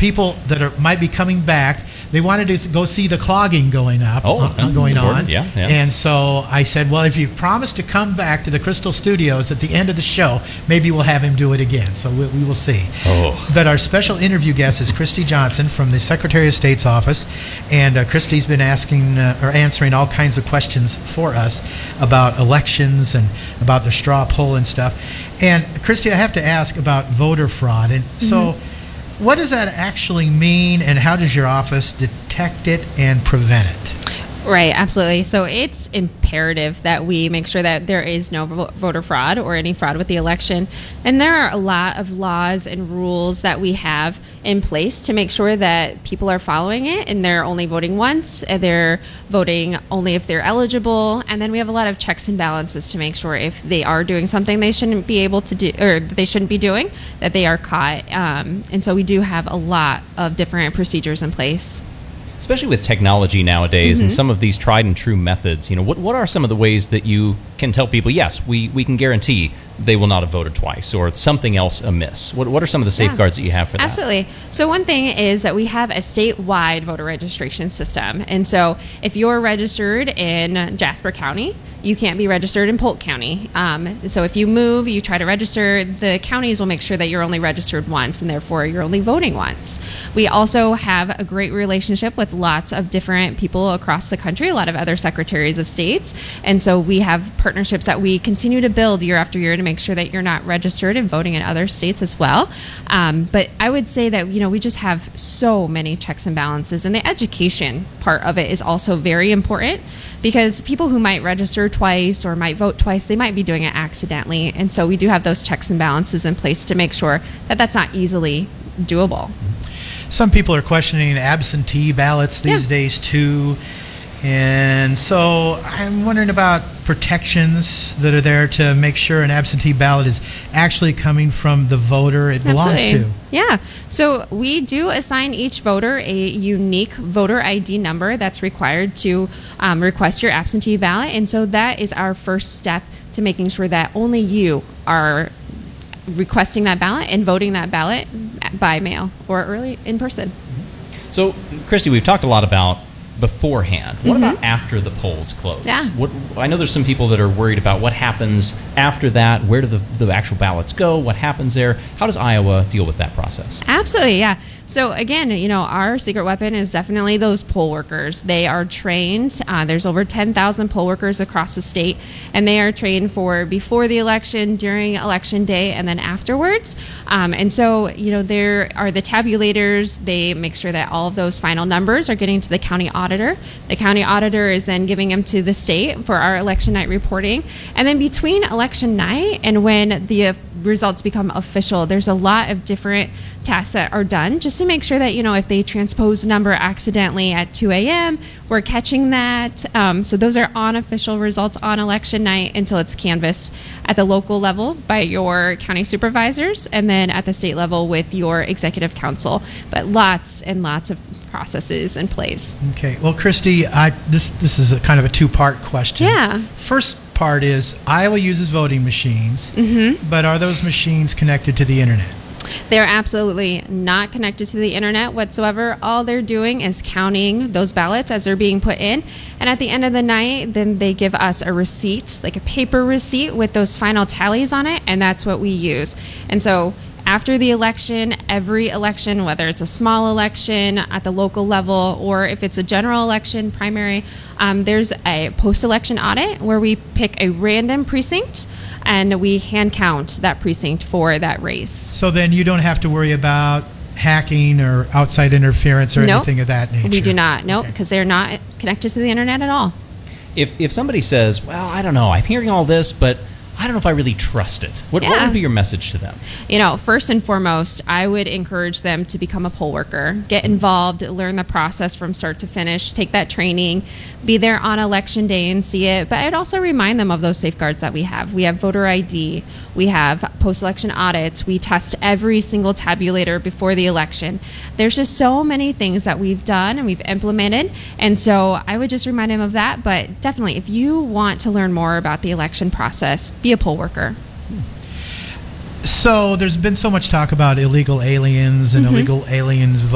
people that might be coming back, they wanted to go see the clogging going on. Yeah. And so I said, well, if you promise to come back to the Crystal Studios at the end of the show, maybe we'll have him do it again. So we will see. But our special interview guest is Christy Johnson from the Secretary of State's office, and Christy's been answering all kinds of questions for us about elections and about the straw poll and stuff. And Christy, I have to ask about voter fraud. And so what does that actually mean, and how does your office detect it and prevent it? Right, absolutely. So it's imperative that we make sure that there is no voter fraud or any fraud with the election. And there are a lot of laws and rules that we have in place to make sure that people are following it, and they're only voting once, and they're voting only if they're eligible. And then we have a lot of checks and balances to make sure if they are doing something they shouldn't be able to do, or they shouldn't be doing, that they are caught. And so we do have a lot of different procedures in place. Especially with technology nowadays and some of these tried and true methods, what are some of the ways that you can tell people, yes, we can guarantee they will not have voted twice, or something else amiss? What are some of the safeguards that you have for that? Absolutely. So one thing is that we have a statewide voter registration system. And so if you're registered in Jasper County, you can't be registered in Polk County. So if you move, you try to register, the counties will make sure that you're only registered once, and therefore you're only voting once. We also have a great relationship with lots of different people across the country, a lot of other secretaries of states. And so we have partnerships that we continue to build year after year to make sure that you're not registered and voting in other states as well. But I would say that, we just have so many checks and balances, and the education part of it is also very important, because people who might register twice or might vote twice, they might be doing it accidentally. And so we do have those checks and balances in place to make sure that that's not easily doable. Some people are questioning absentee ballots these days too. And so I'm wondering about protections that are there to make sure an absentee ballot is actually coming from the voter it belongs to. Yeah. So we do assign each voter a unique voter ID number that's required to request your absentee ballot. And so that is our first step to making sure that only you are requesting that ballot and voting that ballot by mail or early in person. So, Christy, we've talked a lot about beforehand. What about after the polls close? Yeah. I know there's some people that are worried about what happens after that. Where do the actual ballots go? What happens there? How does Iowa deal with that process? Absolutely, yeah. So again, our secret weapon is definitely those poll workers. They are trained. There's over 10,000 poll workers across the state, and they are trained for before the election, during election day, and then afterwards. And so, there are the tabulators. They make sure that all of those final numbers are getting to the county auditor. The county auditor is then giving them to the state for our election night reporting. And then between election night and when the results become official, there's a lot of different tasks that are done just to make sure that, if they transpose a number accidentally at 2 a.m., we're catching that. So those are unofficial results on election night until it's canvassed at the local level by your county supervisors, and then at the state level with your executive council. But lots and lots of processes in place. Okay. Well, Christy, this is a kind of a two-part question. Yeah. First part is Iowa uses voting machines, but are those machines connected to the internet? They're absolutely not connected to the internet whatsoever. All they're doing is counting those ballots as they're being put in. And at the end of the night, then they give us a receipt, like a paper receipt with those final tallies on it, and that's what we use. And so after the election, every election, whether it's a small election at the local level or if it's a general election primary, there's a post-election audit where we pick a random precinct and we hand count that precinct for that race. So then you don't have to worry about hacking or outside interference or anything of that nature? We do not, because they're not connected to the internet at all. If somebody says, well, I don't know, I'm hearing all this, but I don't know if I really trust it. What would be your message to them? First and foremost, I would encourage them to become a poll worker. Get involved, learn the process from start to finish, take that training, be there on election day and see it. But I'd also remind them of those safeguards that we have. We have voter ID. We have post-election audits. We test every single tabulator before the election. There's just so many things that we've done and we've implemented. And so I would just remind them of that. But definitely, if you want to learn more about the election process, be a poll worker. So there's been so much talk about illegal aliens and illegal aliens